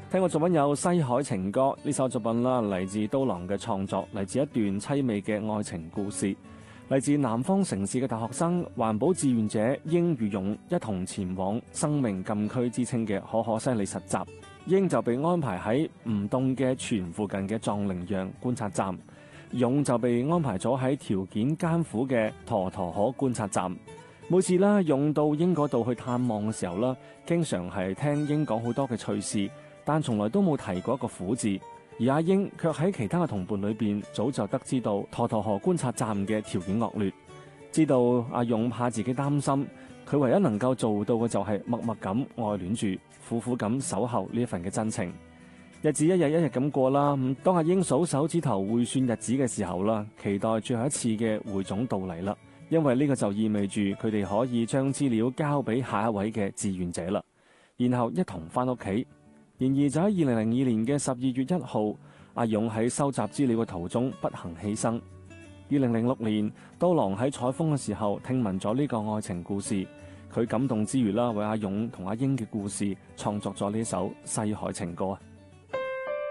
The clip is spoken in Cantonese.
聽過作品有《西海情歌》呢首作品啦，嚟自刀郎嘅創作，嚟自一段凄美嘅愛情故事，嚟自南方城市嘅大學生環保志願者英與勇一同前往生命禁區之稱嘅可西里實習。英就被安排喺吳洞嘅泉附近嘅藏羚羊觀察站，勇就被安排咗喺條件艱苦嘅沱沱河觀察站。每次啦，勇到英嗰度去探望嘅時候啦，經常係聽英講好多嘅趣事，但從來都冇提過一個苦字，而阿英卻喺其他嘅同伴裏邊早就得知到沱沱河觀察站嘅條件惡劣，知道阿勇怕自己擔心，佢唯一能夠做到嘅就係默默咁愛戀住，苦苦咁守候呢一份嘅真情。日子一日一日咁過啦，當阿英數手指頭匯算日子嘅時候啦，期待最後一次嘅匯總到嚟啦，因為呢個就意味住佢哋可以將資料交俾下一位嘅志願者啦，然後一同翻屋企。然而就喺2002年嘅12月1號，阿勇喺收集資料嘅途中不幸犧牲。2006年，刀郎喺採風嘅時候聽聞咗呢個愛情故事，佢感動之餘啦，為阿勇同阿英嘅故事創作咗呢首《西海情歌》。